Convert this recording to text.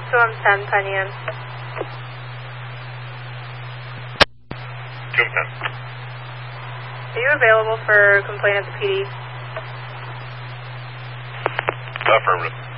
Storm 10, Penny in. Storm 10. Are you available for complaint at the PD? Affirmative.